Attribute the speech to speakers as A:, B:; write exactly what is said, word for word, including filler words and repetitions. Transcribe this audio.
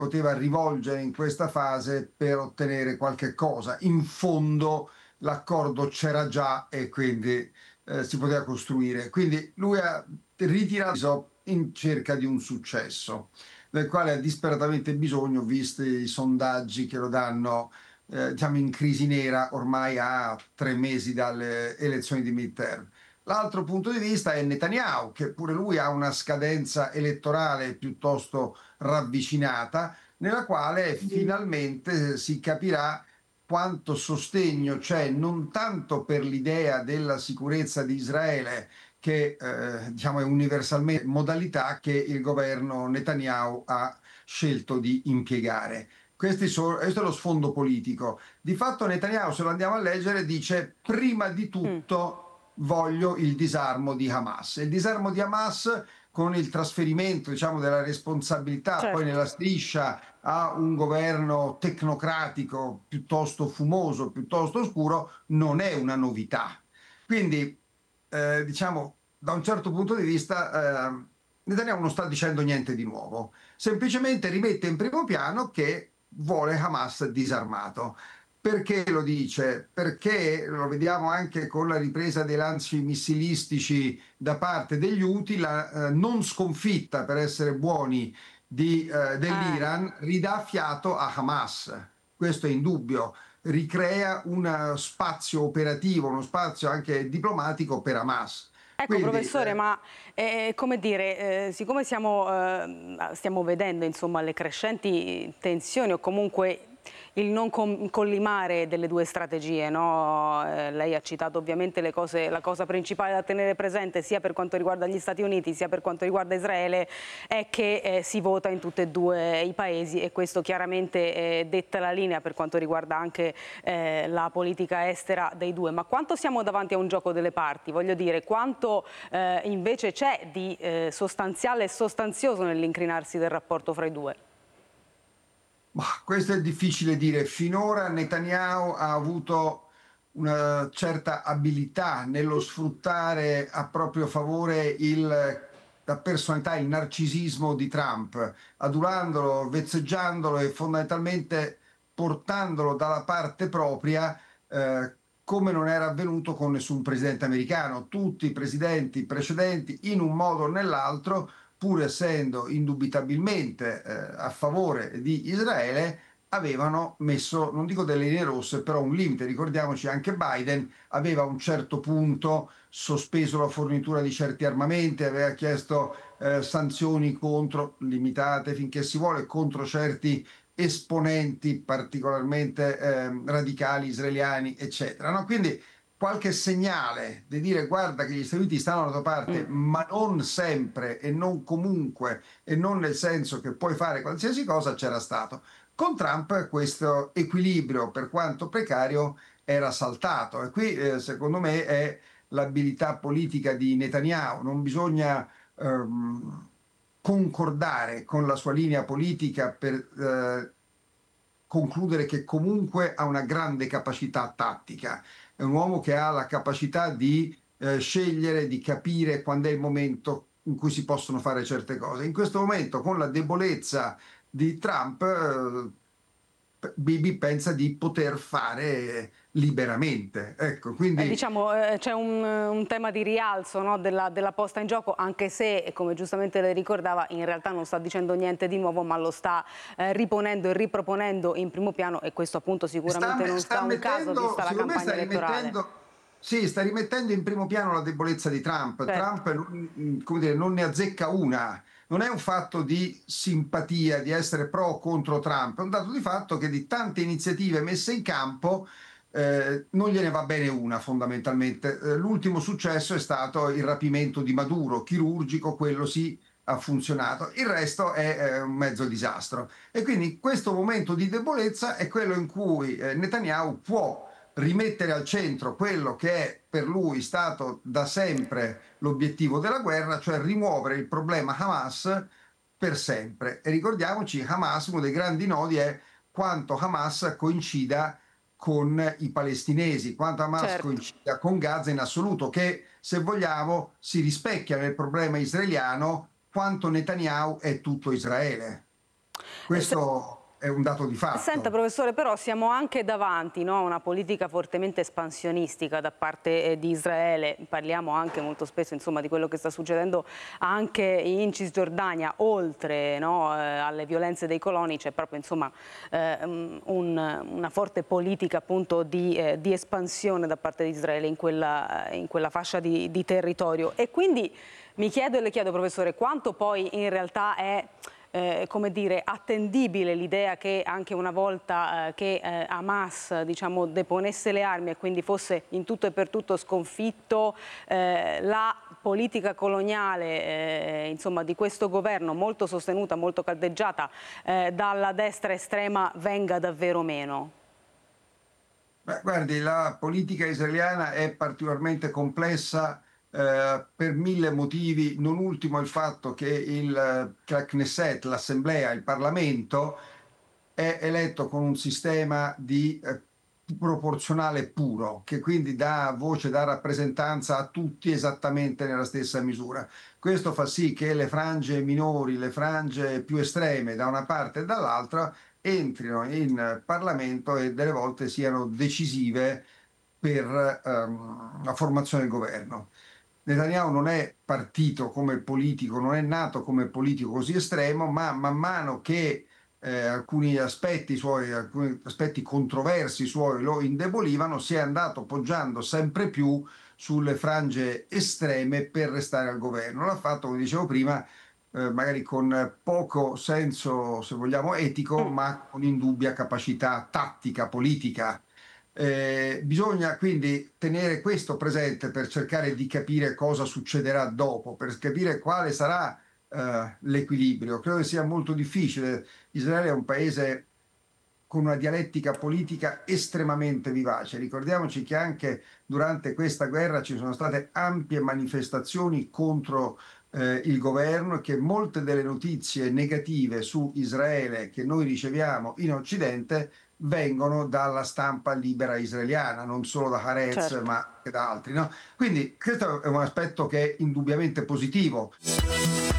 A: poteva rivolgere in questa fase per ottenere qualche cosa. In fondo l'accordo c'era già e quindi eh, si poteva costruire. Quindi lui ha ritirato in cerca di un successo, del quale ha disperatamente bisogno, visti i sondaggi che lo danno eh, diciamo in crisi nera ormai a tre mesi dalle elezioni di midterm. L'altro punto di vista è Netanyahu, che pure lui ha una scadenza elettorale piuttosto ravvicinata, nella quale finalmente si capirà quanto sostegno c'è non tanto per l'idea della sicurezza di Israele, che eh, diciamo è universalmente modalità che il governo Netanyahu ha scelto di impiegare. Questi sono, questo è lo sfondo politico. Di fatto Netanyahu, se lo andiamo a leggere, dice prima di
B: Mm.
A: tutto voglio il disarmo di Hamas. Il disarmo di Hamas con il trasferimento, diciamo, della responsabilità poi
B: Certo.
A: nella striscia a un governo tecnocratico piuttosto fumoso, piuttosto oscuro, non è una novità. Quindi, eh, diciamo, da un certo punto di vista, eh, Netanyahu non sta dicendo niente di nuovo, semplicemente rimette in primo piano che vuole Hamas disarmato. Perché lo dice? Perché lo vediamo anche con la ripresa dei lanci missilistici da parte degli Houthi, la eh, non sconfitta, per essere buoni, di, eh,
B: Eh.
A: dell'Iran ridà fiato a Hamas. Questo è indubbio, ricrea uno spazio operativo, uno spazio anche diplomatico per Hamas.
B: Ecco,
A: Quindi,
B: professore,
A: eh,
B: ma eh, come dire, eh, siccome siamo, eh, stiamo vedendo insomma, le crescenti tensioni o comunque il non com- collimare delle due strategie, no? Eh, lei ha citato ovviamente le cose, la cosa principale da tenere presente sia per quanto riguarda gli Stati Uniti sia per quanto riguarda Israele è che eh, si vota in tutti e due i paesi e questo chiaramente eh, detta la linea per quanto riguarda anche eh, la politica estera dei due. Ma quanto siamo davanti a un gioco delle parti? Voglio dire, quanto eh, invece c'è di eh, sostanziale e sostanzioso nell'incrinarsi del rapporto fra i due?
A: ma questo è difficile dire. Finora Netanyahu ha avuto una certa abilità nello sfruttare a proprio favore il, la personalità, il narcisismo di Trump, adulandolo, vezzeggiandolo e fondamentalmente portandolo dalla parte propria, eh, come non era avvenuto con nessun presidente americano. Tutti i presidenti precedenti, in un modo o nell'altro, pur essendo indubitabilmente eh, a favore di Israele, avevano messo, non dico delle linee rosse, però un limite. Ricordiamoci anche Biden aveva a un certo punto sospeso la fornitura di certi armamenti, aveva chiesto eh, sanzioni contro, limitate finché si vuole, contro certi esponenti particolarmente eh, radicali israeliani, eccetera. No? Quindi qualche segnale di dire guarda che gli Stati Uniti stanno dalla tua parte,
B: Mm.
A: ma non sempre e non comunque e non nel senso che puoi fare qualsiasi cosa, c'era stato. Con Trump questo equilibrio, per quanto precario, era saltato e qui eh, secondo me è l'abilità politica di Netanyahu. Non bisogna ehm, concordare con la sua linea politica per eh, concludere che comunque ha una grande capacità tattica. È un uomo che ha la capacità di eh, scegliere, di capire quando è il momento in cui si possono fare certe cose. In questo momento, con la debolezza di Trump, eh, Bibi pensa di poter fare liberamente. Ecco,
B: Eh,
A: quindi
B: diciamo, eh, c'è un, un tema di rialzo, no, della, della posta in gioco, anche se, come giustamente lei ricordava, in realtà non sta dicendo niente di nuovo, ma lo sta eh, riponendo e riproponendo in primo piano e questo appunto
A: sta,
B: sicuramente non sta
A: sta
B: a un caso,
A: mettendo,
B: vista la
A: secondo me
B: campagna
A: sta
B: elettorale.
A: rimettendo, sì, sta rimettendo in primo piano la debolezza di Trump.
B: Certo.
A: Trump non, come dire, non ne azzecca una. Non è un fatto di simpatia, di essere pro o contro Trump, è un dato di fatto che di tante iniziative messe in campo eh, non gliene va bene una fondamentalmente. Eh, l'ultimo successo è stato il rapimento di Maduro, chirurgico, quello sì ha funzionato, il resto è eh, un mezzo disastro. E quindi questo momento di debolezza è quello in cui eh, Netanyahu può rimettere al centro quello che è per lui stato da sempre l'obiettivo della guerra, cioè rimuovere il problema Hamas per sempre. E ricordiamoci, Hamas, uno dei grandi nodi è quanto Hamas coincida con i palestinesi, quanto Hamas
B: Certo.
A: coincida con Gaza in assoluto, che se vogliamo si rispecchia nel problema israeliano quanto Netanyahu è tutto Israele. Questo è un dato di
B: Senta
A: fatto.
B: professore, però siamo anche davanti, no, a una politica fortemente espansionistica da parte eh, di Israele, parliamo anche molto spesso insomma, di quello che sta succedendo anche in Cisgiordania, oltre, no, eh, alle violenze dei coloni c'è proprio insomma, eh, un, una forte politica appunto di, eh, di espansione da parte di Israele in quella, in quella fascia di, di territorio e quindi mi chiedo e le chiedo professore quanto poi in realtà è Eh, come dire, attendibile l'idea che anche una volta eh, che eh, Hamas diciamo, deponesse le armi e quindi fosse in tutto e per tutto sconfitto, eh, la politica coloniale eh, insomma, di questo governo molto sostenuta, molto caldeggiata eh, dalla destra estrema venga davvero meno?
A: Beh, guardi, la politica israeliana è particolarmente complessa eh, per mille motivi, non ultimo il fatto che il che la Knesset, l'Assemblea, il Parlamento, è eletto con un sistema di eh, proporzionale puro, che quindi dà voce, dà rappresentanza a tutti esattamente nella stessa misura. Questo fa sì che le frange minori, le frange più estreme da una parte e dall'altra entrino in Parlamento e delle volte siano decisive per ehm, la formazione del governo. Netanyahu non è partito come politico, non è nato come politico così estremo, ma man mano che eh, alcuni aspetti suoi, alcuni aspetti controversi suoi lo indebolivano, si è andato poggiando sempre più sulle frange estreme per restare al governo. L'ha fatto, come dicevo prima, eh, magari con poco senso, se vogliamo, etico,
B: Mm.
A: ma con indubbia capacità tattica, politica. Eh, bisogna quindi tenere questo presente per cercare di capire cosa succederà dopo, per capire quale sarà eh, l'equilibrio. Credo che sia molto difficile. Israele è un paese con una dialettica politica estremamente vivace. Ricordiamoci che anche durante questa guerra ci sono state ampie manifestazioni contro eh, il governo e che molte delle notizie negative su Israele che noi riceviamo in Occidente vengono dalla stampa libera israeliana, non solo da Haaretz,
B: Certo.
A: ma anche da altri, no? Quindi questo è un aspetto che è indubbiamente positivo.